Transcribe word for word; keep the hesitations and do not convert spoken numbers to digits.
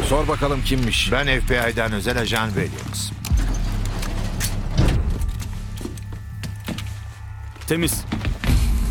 Sor bakalım kimmiş? Ben F B I'den özel ajan Williams. Temiz.